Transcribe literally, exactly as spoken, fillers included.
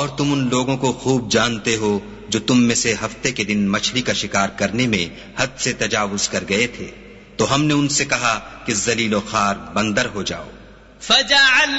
और तुम उन लोगों को खूब जानते हो जो तुम में से हफ्ते के दिन मछली का शिकार करने में हद से तजावुज कर गए थे, तो हमने उनसे कहा कि जलीलो खार बंदर हो जाओ।